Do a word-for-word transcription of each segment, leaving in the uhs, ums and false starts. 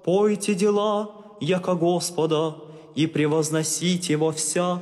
пойте дела, яко Господа, и превозносите во вся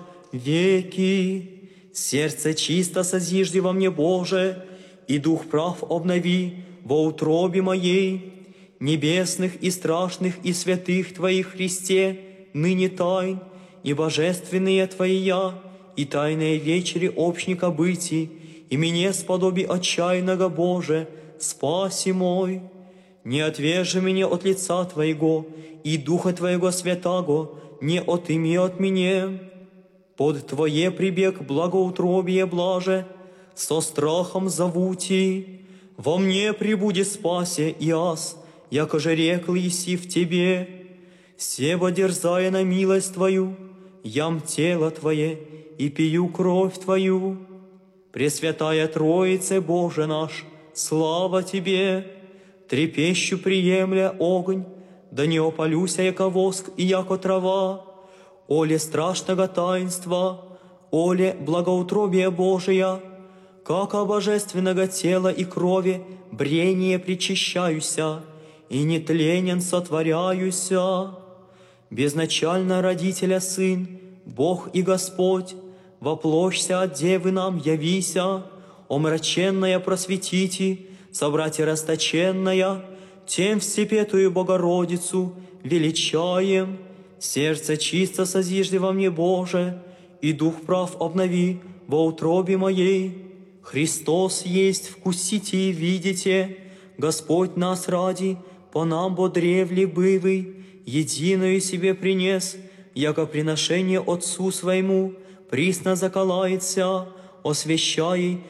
веки. Сердце чисто созижди во мне, Боже, и дух прав обнови во утробе моей. Небесных и страшных и святых Твоих Христе, ныне тайн, и божественные Твои я, и тайные вечери общника бытий, и мне сподоби отчаянного, Боже, спаси мой. Не отвержи меня от лица Твоего, и Духа Твоего Святаго не отыми от меня. Под Твое прибег благоутробие блаже, со страхом зовути. Во мне прибуди спасе и аз, яко же рекл еси в Тебе. Себо дерзая на милость Твою, ям тело Твое и пью кровь Твою. Пресвятая Троице, Боже наш, слава Тебе! Трепещу приемля огонь, да не опалюся, яко воск и яко трава. Оле страшного таинства, оле благоутробия Божия, как о божественного тела и крови брение причащаюся, и нетленен сотворяюся. Безначально родителя Сын, Бог и Господь, воплощся от Девы нам явися, омраченная просветите, собратья расточенная, тем всепетую Богородицу величаем. Сердце чисто созижди во мне, Боже, и дух прав обнови во утробе моей. Христос есть, вкусите и видите, Господь нас ради, по нам бодревли бывый, единую себе принес, яко приношение Отцу Своему, присно заколается, освящай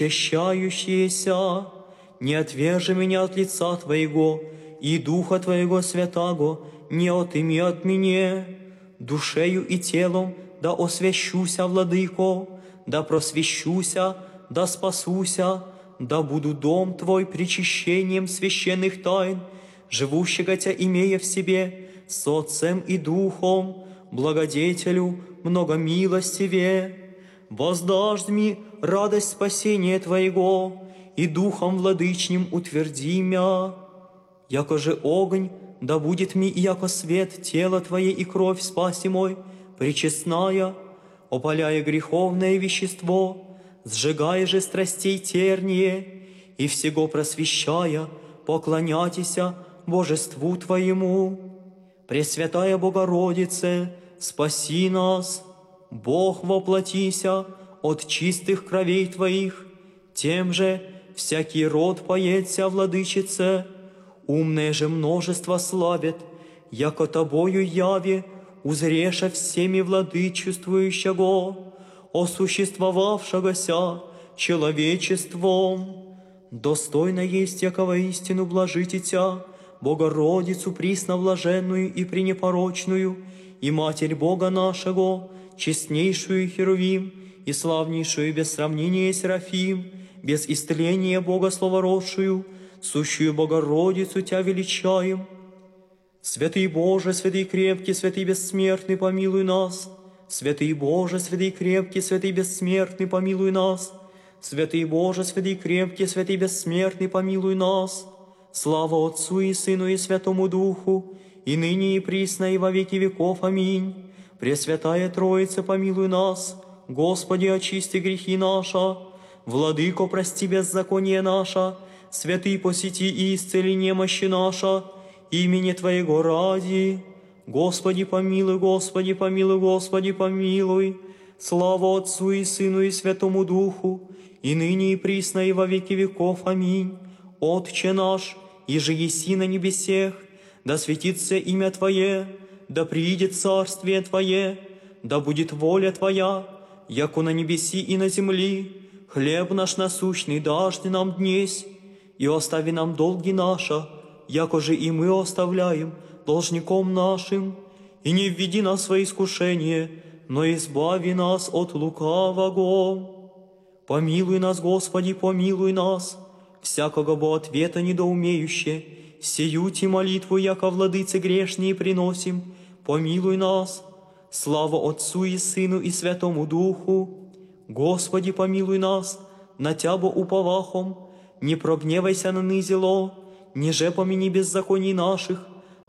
причащающиеся. Не отвержи меня от лица Твоего, и Духа Твоего Святаго не отыми от меня. Душею и телом да освящуся, Владыко, да просвещуся, да спасуся, да буду дом Твой причащением священных тайн, живущего Тя имея в себе, с Отцем и Духом, благодетелю многомилостивее. Воздашь ми радость спасения Твоего, и Духом Владычним утверди мя. Яко же огонь, да будет ми и яко свет тело Твое и кровь спаси мой, пречестная, опаляя греховное вещество, сжигая же страстей терние, и всего просвещая, поклоняйтеся Божеству Твоему. Пресвятая Богородице, спаси нас, Бог воплотися от чистых кровей Твоих, тем же всякий род поется, Владычице, умное же множество славит, яко Тобою яви, узреша всеми владычествующего, осуществовавшегося человечеством. Достойно есть, яко воистину блажите Тя, Богородицу пресноблаженную и пренепорочную, и Матерь Бога нашего, честнейшую Херувим, и славнейшую без сравнения Серафим, без истления Бога словородшую, сущую Богородицу Тя величаем. Святый Боже, святый крепкий, святый бессмертный, помилуй нас. Святый Боже, святый крепкий, святый бессмертный, помилуй нас. Святый Боже, святый крепкий, святый бессмертный, помилуй нас. Слава Отцу и Сыну и Святому Духу, и ныне и присно и во веки веков. Аминь. Пресвятая Троица, помилуй нас. Господи, очисти грехи наши. Владыко, прости беззаконие наше. Святый, посети и исцели немощи наша. Имени Твоего ради. Господи, помилуй, Господи, помилуй, Господи, помилуй. Слава Отцу и Сыну и Святому Духу, и ныне и присно и во веки веков. Аминь. Отче наш, иже еси на небесех, да светится имя Твое, да приидет царствие Твое, да будет воля Твоя, яко на небеси и на земли. Хлеб наш насущный дашь ты нам днесь, и остави нам долги наши, яко же и мы оставляем должником нашим. И не введи нас во искушение, но избави нас от лукавого. Помилуй нас, Господи, помилуй нас, всякого бо ответа недоумеюще, сию ти молитву, яко владыце грешние приносим, помилуй нас. Слава Отцу и Сыну и Святому Духу. Господи, помилуй нас, на Тябо уповахом, не прогневайся на нызело, ниже помяни беззаконий наших,